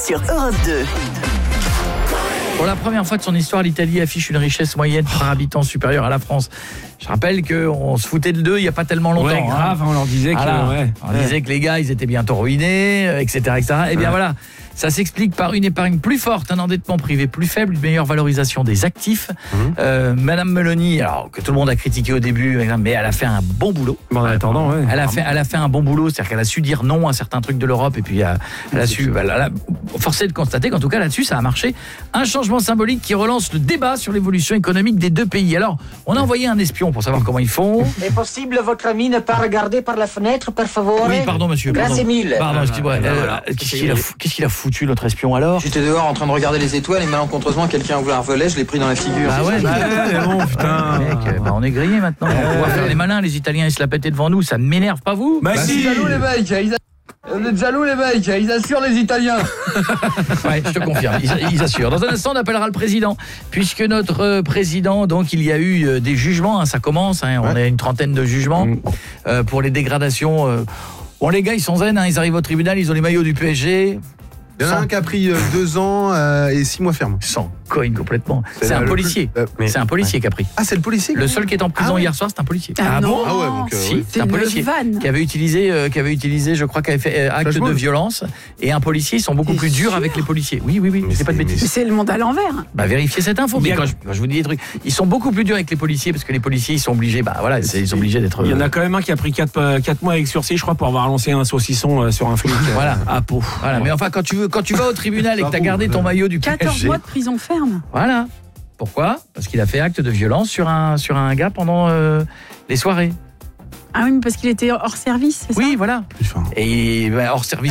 sur Europe 2. Pour la première fois de son histoire, l'Italie affiche une richesse moyenne par habitant supérieure à la France. Je rappelle qu'on se foutait de d'eux il n'y a pas tellement longtemps. Ouais, grave, on leur disait on disait que les gars, ils étaient bientôt ruinés, etc. Et bien voilà, ça s'explique par une épargne plus forte, un endettement privé plus faible, une meilleure valorisation des actifs. Madame Meloni, alors que tout le monde a critiqué au début, mais elle a fait un bon boulot. En attendant, ouais. Elle a fait un bon boulot, c'est-à-dire qu'elle a su dire non à certains trucs de l'Europe et puis elle a su, forcé de constater qu'en tout cas là-dessus ça a marché. Un changement symbolique qui relance le débat sur l'évolution économique des deux pays. Alors, on a envoyé un espion pour savoir comment ils font. Est possible, votre ami, ne pas regarder par la fenêtre, par favor? Oui, pardon monsieur. Grazie mille. Pardon, excusez-moi. Qu'est-ce qu'il a foutu notre espion alors? J'étais dehors en train de regarder les étoiles et malencontreusement quelqu'un a ouvert un volet, je l'ai pris dans la figure. Ah ouais, bon, putain. Mec, on est grillés maintenant. On va pouvoir faire les malins, les Italiens ils se la pétaient devant nous, ça m'énerve pas vous? Bah si. Jaloux les mecs, vous êtes jaloux les mecs, ils assurent les Italiens. Ouais, je te confirme, ils assurent. Dans un instant, on appellera le président, puisque notre président, donc il y a eu des jugements, ça commence, on a une trentaine de jugements pour les dégradations. Bon, les gars, ils sont zen, ils arrivent au tribunal, ils ont les maillots du PSG. Il y en a un qui a pris 2 ans et 6 mois ferme. Sans cogne complètement. C'est un policier. C'est un policier qui a pris. Ah, c'est le policier. Le seul qui est en prison hier soir, c'est un policier. Ah bon? Ah ouais, donc si, c'est un policier qui avait utilisé, je crois, qui avait fait acte de violence. Et un policier, ils sont beaucoup plus durs avec les policiers. Oui, c'est pas de bêtises. C'est le monde à l'envers. Vérifiez cette info. Mais quand je vous dis des trucs, ils sont beaucoup plus durs avec les policiers parce que les policiers, ils sont obligés. Ils sont obligés d'être. Il y en a quand même un qui a pris 4 mois avec sursis, je crois, pour avoir lancé un saucisson sur un flic. À Pau. Voilà. Mais enfin, quand tu vas au tribunal et que tu as gardé ton maillot du PSG. 14 mois de prison ferme. Voilà. Pourquoi? Parce qu'il a fait acte de violence sur un gars pendant les soirées. Ah oui, mais parce qu'il était hors service, c'est ça? Oui, voilà. Et hors service.